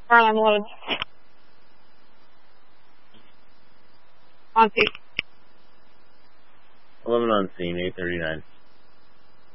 Alright, I'm loaded. On scene. 11 on scene, 839.